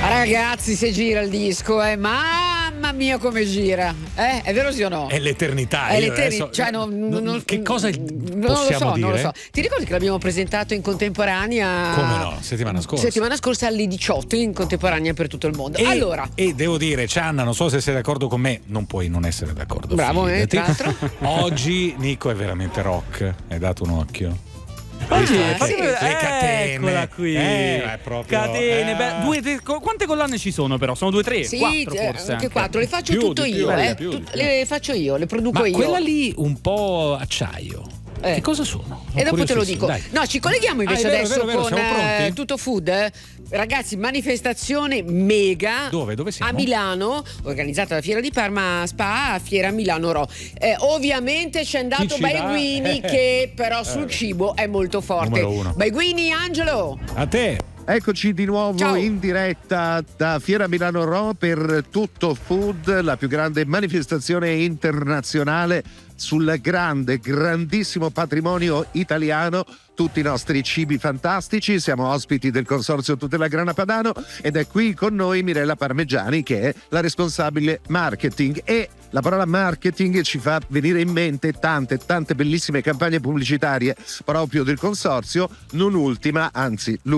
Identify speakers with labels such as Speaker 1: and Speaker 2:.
Speaker 1: Ragazzi, se gira il disco, mamma mia come gira, è vero sì o no?
Speaker 2: È l'eternità.
Speaker 1: È l'eternità, cioè
Speaker 2: che cosa possiamo dire?
Speaker 1: Non lo so. Ti ricordi che l'abbiamo presentato in contemporanea?
Speaker 2: Come no? Settimana scorsa
Speaker 1: alle 18 in contemporanea per tutto il mondo.
Speaker 2: E devo dire, Cianna, non so se sei d'accordo con me, non puoi non essere d'accordo.
Speaker 1: Bravo, tra l'altro.
Speaker 2: Oggi Nico è veramente rock, hai dato un occhio.
Speaker 3: Le
Speaker 2: catene,
Speaker 3: eccola qui, catene, quante collane ci sono però? Sono 2, 3, 4 forse
Speaker 1: anche 4, le faccio tutto io, le faccio io, le produco io.
Speaker 2: Ma quella lì un po' acciaio. Che cosa sono?
Speaker 1: E dopo te lo dico.
Speaker 2: Dai.
Speaker 1: No, ci colleghiamo invece
Speaker 2: vero,
Speaker 1: con
Speaker 2: siamo pronti?
Speaker 1: Tutto Food. Ragazzi, manifestazione mega.
Speaker 2: Dove siamo?
Speaker 1: A Milano, organizzata da Fiera di Parma Spa, a Fiera Milano Ro. Ovviamente c'è andato Baiguini che però sul cibo è molto forte.
Speaker 2: Numero 1.
Speaker 1: Baiguini, Angelo.
Speaker 2: A te.
Speaker 4: Eccoci di nuovo in diretta da Fiera Milano Ro per Tutto Food, la più grande manifestazione internazionale sul grandissimo patrimonio italiano, tutti i nostri cibi fantastici. Siamo ospiti del consorzio Tutela Grana Padano ed è qui con noi Mirella Parmeggiani, che è la responsabile marketing, e la parola marketing ci fa venire in mente tante bellissime campagne pubblicitarie proprio del consorzio, non ultima, anzi